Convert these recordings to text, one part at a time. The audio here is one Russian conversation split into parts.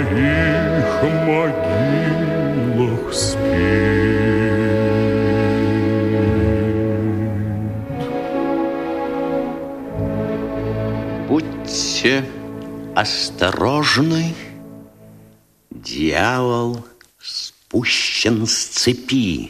своих могилах спит. Будьте осторожны, дьявол спущен с цепи.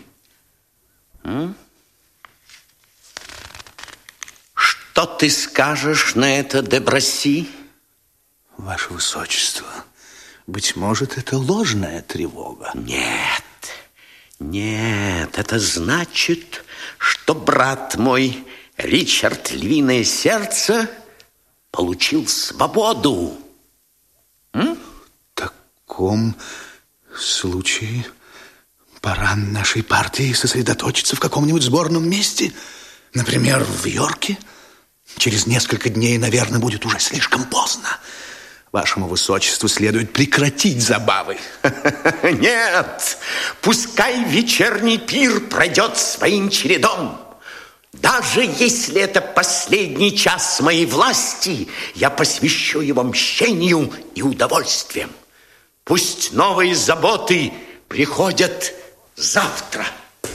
Что ты скажешь на это, де Бросси? Ваше Высочество, быть может, это ложная тревога? Нет, нет, это значит, что брат мой, Ричард Львиное Сердце, получил свободу. В таком случае пора нашей партии сосредоточиться в каком-нибудь сборном месте, например, в Йорке. Через несколько дней, наверное, будет уже слишком поздно. Вашему Высочеству следует прекратить забавы. Нет, пускай вечерний пир пройдет своим чередом. Даже если это последний час моей власти, я посвящу его мщению и удовольствиям. Пусть новые заботы приходят завтра.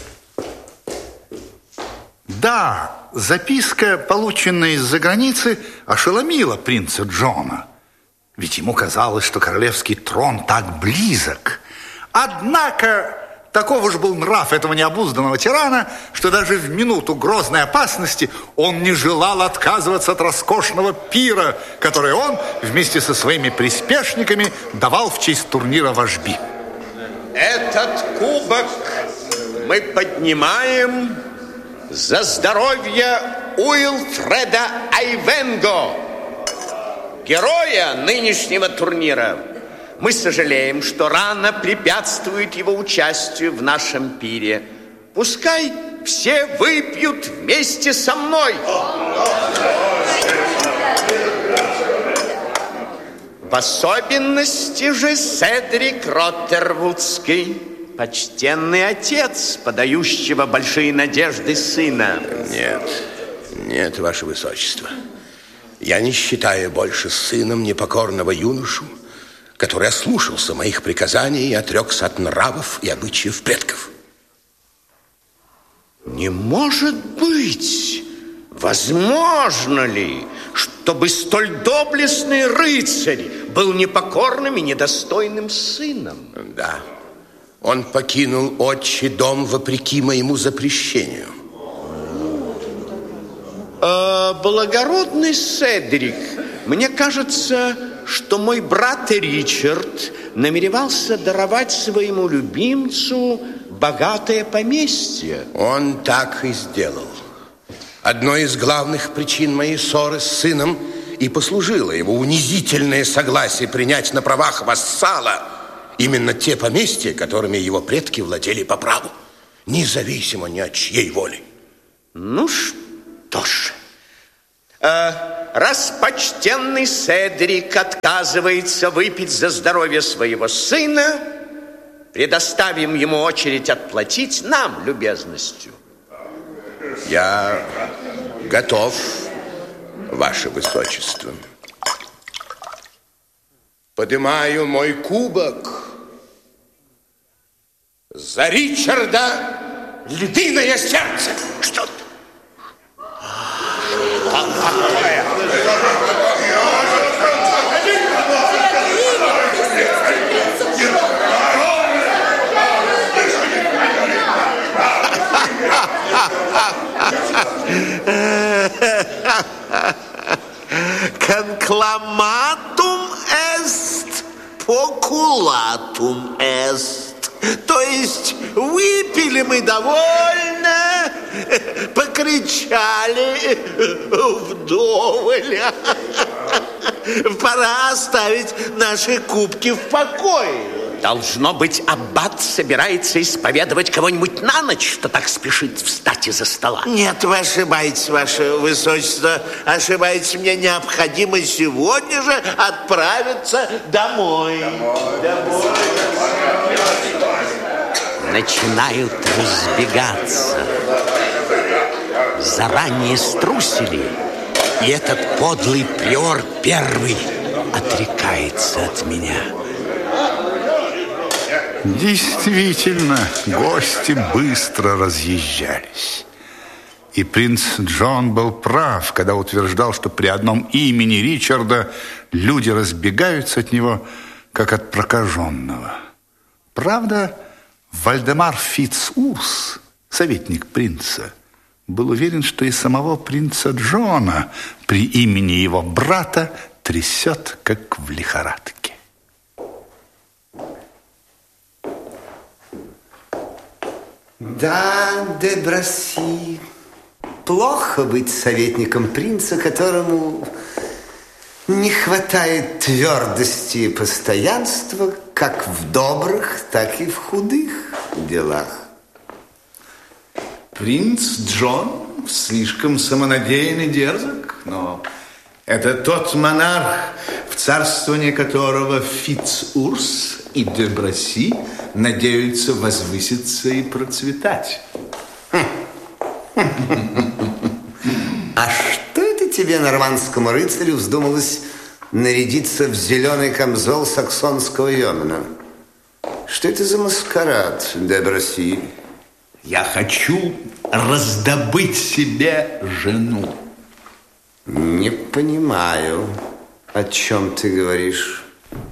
Да, записка, полученная из-за границы, ошеломила принца Джона. Ведь ему казалось, что королевский трон так близок. Однако таков же был нрав этого необузданного тирана, что даже в минуту грозной опасности он не желал отказываться от роскошного пира, который он вместе со своими приспешниками давал в честь турнира вожби. Этот кубок мы поднимаем за здоровье Уилфреда Айвенго, героя нынешнего турнира. Мы сожалеем, что рана препятствует его участию в нашем пире. Пускай все выпьют вместе со мной. В особенности же Седрик Роттервудский, почтенный отец, подающего большие надежды сына. Нет, нет, Ваше Высочество. Я не считаю больше сыном непокорного юношу, который ослушался моих приказаний и отрекся от нравов и обычаев предков. Не может быть! Возможно ли, чтобы столь доблестный рыцарь был непокорным и недостойным сыном? Да. Он покинул отчий дом вопреки моему запрещению. Благородный Седрик, мне кажется, что мой брат Ричард намеревался даровать своему любимцу богатое поместье. Он так и сделал. Одной из главных причин моей ссоры с сыном и послужило его унизительное согласие принять на правах вассала именно те поместья, которыми его предки владели по праву, независимо ни от чьей воли. Ну что ж, раз почтенный Седрик отказывается выпить за здоровье своего сына, предоставим ему очередь отплатить нам любезностью. Я готов, Ваше Высочество. Поднимаю мой кубок за Ричарда Львиное Сердце. Что ты? Конкламатум эст, покулатум эст. То есть выпили мы довольно, покричали вдоволь. Пора оставить наши кубки в покое. Должно быть, аббат собирается исповедовать кого-нибудь на ночь, что так спешит встать из-за стола. Нет, вы ошибаетесь, Ваше Высочество. Ошибаетесь, мне необходимо сегодня же отправиться домой. Начинают разбегаться. Заранее струсили, и этот подлый приор первый отрекается от меня. Действительно, гости быстро разъезжались. И принц Джон был прав, когда утверждал, что при одном имени Ричарда люди разбегаются от него, как от прокаженного. Правда, Вальдемар Фицурс, советник принца, был уверен, что и самого принца Джона при имени его брата трясет, как в лихорадке. Да, де Браси, плохо быть советником принца, которому не хватает твердости и постоянства как в добрых, так и в худых делах. Принц Джон слишком самонадеян и дерзок, но это тот монарх, в царствование которого Фицурс и де Браси надеются возвыситься и процветать. А что это тебе, нормандскому рыцарю, вздумалось нарядиться в зеленый камзол саксонского йомена? Что это за маскарад, де Браси? Я хочу раздобыть себе жену. Не понимаю, о чем ты говоришь.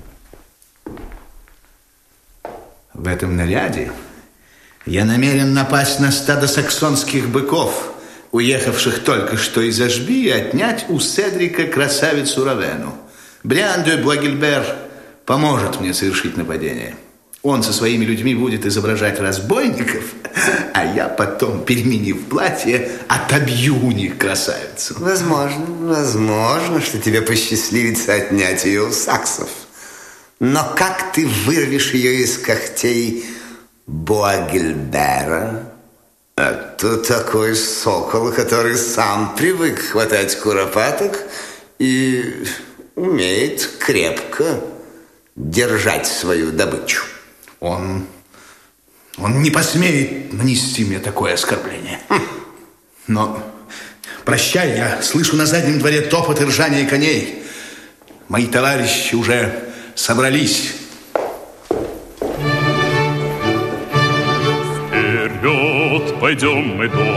В этом наряде я намерен напасть на стадо саксонских быков, уехавших только что из Ашби, и отнять у Седрика красавицу Равену. Бриан де Буагильбер поможет мне совершить нападение. Он со своими людьми будет изображать разбойников, а я потом, переменив платье, отобью у них красавицу. Возможно, что тебе посчастливится отнять ее у саксов. Но как ты вырвешь ее из когтей Буагильбера? А тут такой сокол, который сам привык хватать куропаток и умеет крепко держать свою добычу. Он не посмеет нанести мне такое оскорбление. Но прощай, я слышу на заднем дворе топот и ржание коней. Мои товарищи уже собрались. Вперед пойдем мы,